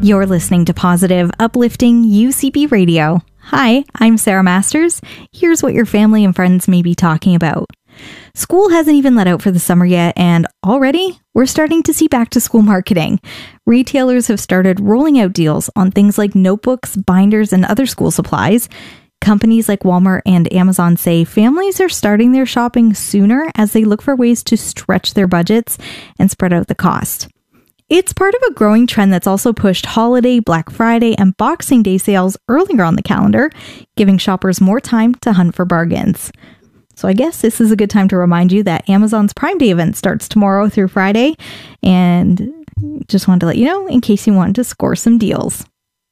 You're listening to positive, uplifting UCB Radio. Hi, I'm Sarah Masters. Here's what your family and friends may be talking about. School hasn't even let out for the summer yet, and already we're starting to see back-to-school marketing. Retailers have started rolling out deals on things like notebooks, binders, and other school supplies. Companies like Walmart and Amazon say families are starting their shopping sooner as they look for ways to stretch their budgets and spread out the cost. It's part of a growing trend that's also pushed holiday, Black Friday, and Boxing Day sales earlier on the calendar, giving shoppers more time to hunt for bargains. So I guess this is a good time to remind you that Amazon's Prime Day event starts tomorrow through Friday, and just wanted to let you know in case you wanted to score some deals.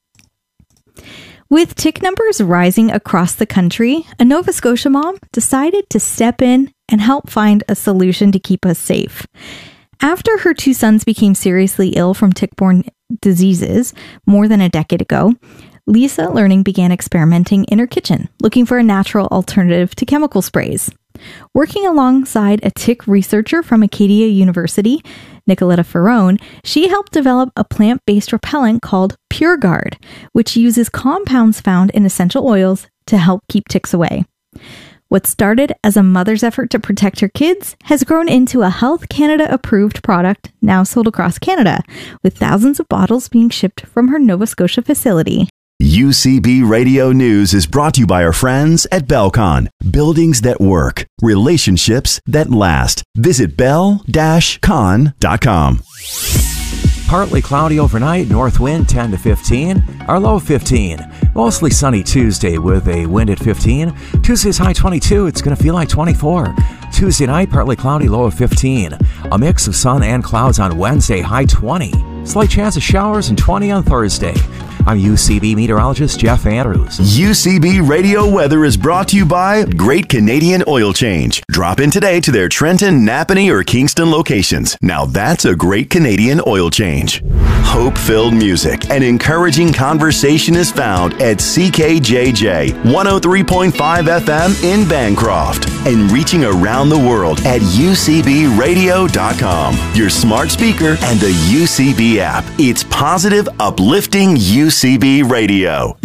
With tick numbers rising across the country, a Nova Scotia mom decided to step in and help find a solution to keep us safe. After her two sons became seriously ill from tick-borne diseases more than a decade ago, Lisa Learning began experimenting in her kitchen, looking for a natural alternative to chemical sprays. Working alongside a tick researcher from Acadia University, Nicoletta Ferrone, she helped develop a plant-based repellent called PureGuard, which uses compounds found in essential oils to help keep ticks away. What started as a mother's effort to protect her kids has grown into a Health Canada-approved product now sold across Canada, with thousands of bottles being shipped from her Nova Scotia facility. UCB Radio News is brought to you by our friends at Belcon. Buildings that work. Relationships that last. Visit bel-con.com. Partly cloudy overnight, north wind 10 to 15, our low 15. Mostly sunny Tuesday with a wind at 15. Tuesday's high 22, it's going to feel like 24. Tuesday night, partly cloudy, low of 15. A mix of sun and clouds on Wednesday, high 20. Slight chance of showers and 20 on Thursday. I'm UCB meteorologist Jeff Andrews. UCB Radio Weather is brought to you by Great Canadian Oil Change. Drop in today to their Trenton, Napanee, or Kingston locations. Now that's a Great Canadian Oil Change. Hope-filled music and encouraging conversation is found at CKJJ 103.5 FM in Bancroft and reaching around the world at UCBradio.com. Your smart speaker and the UCB app. It's positive, uplifting UCB Radio.